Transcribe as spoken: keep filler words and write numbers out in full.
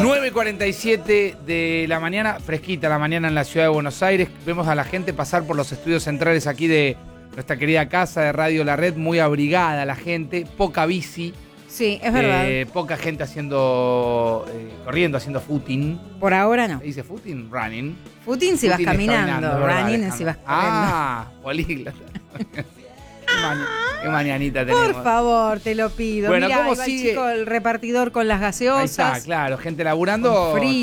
nueve cuarenta y siete de la mañana, fresquita la mañana en la ciudad de Buenos Aires. Vemos a la gente pasar por los estudios centrales aquí de nuestra querida casa de Radio La Red, muy abrigada la gente, poca bici. Sí, es verdad. Eh, poca gente haciendo, eh, corriendo, haciendo footing. Por ahora no. ¿Se dice footing? Running. Footing si vas Footing es caminando, ¿verdad, running Alejandro? si vas corriendo. Ah, políglota. Qué, maña- qué mañanita tenemos. Por favor, te lo pido. Bueno, Mirá, ¿cómo ahí va el sigue? chico, el repartidor con las Ahí gaseosas. está, claro, gente laburando. Con frío.